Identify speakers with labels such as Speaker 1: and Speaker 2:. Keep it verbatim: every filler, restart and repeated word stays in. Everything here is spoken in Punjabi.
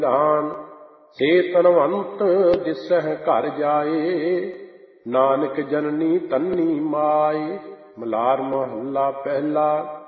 Speaker 1: ਨਿਧਾਨ। ਸੇ ਧਨਵੰਤ ਦਿਸਹਿ ਘਰ ਜਾਏ, ਨਾਨਕ ਜਨਨੀ ਤੰਨੀ ਮਾਏ। ਮਲਾਰ ਮਹੱਲਾ ਪਹਿਲਾ।